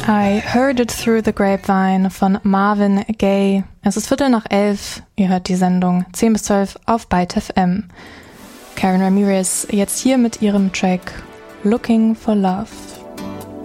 I Heard It Through the Grapevine von Marvin Gaye. Es ist 11:15. Ihr hört die Sendung 10 bis 12 auf Byte FM. Karen Ramirez jetzt hier mit ihrem Track Looking for Love.